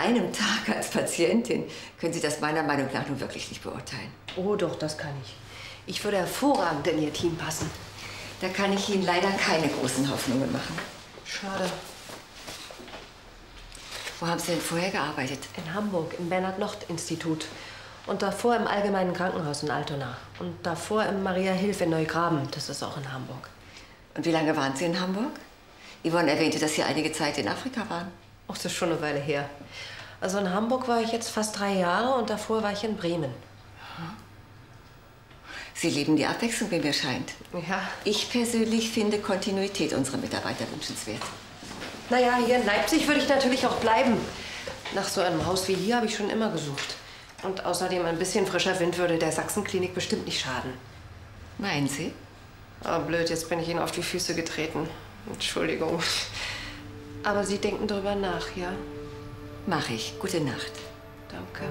einem Tag als Patientin können Sie das meiner Meinung nach nun wirklich nicht beurteilen. Oh doch, das kann ich. Ich würde hervorragend in Ihr Team passen. Da kann ich Ihnen leider keine großen Hoffnungen machen. Schade. Wo haben Sie denn vorher gearbeitet? In Hamburg, im Bernhard-Nocht-Institut. Und davor im Allgemeinen Krankenhaus in Altona. Und davor im Maria-Hilf in Neugraben. Das ist auch in Hamburg. Und wie lange waren Sie in Hamburg? Yvonne erwähnte, dass Sie einige Zeit in Afrika waren. Ach, das ist schon eine Weile her. Also in Hamburg war ich jetzt fast 3 Jahre und davor war ich in Bremen. Sie lieben die Abwechslung, wie mir scheint. Ja. Ich persönlich finde Kontinuität unserer Mitarbeiter wünschenswert. Naja, hier in Leipzig würde ich natürlich auch bleiben. Nach so einem Haus wie hier habe ich schon immer gesucht. Und außerdem ein bisschen frischer Wind würde der Sachsenklinik bestimmt nicht schaden. Meinen Sie? Ah, blöd, jetzt bin ich Ihnen auf die Füße getreten. Entschuldigung. Aber Sie denken drüber nach, ja? Mach ich. Gute Nacht. Danke.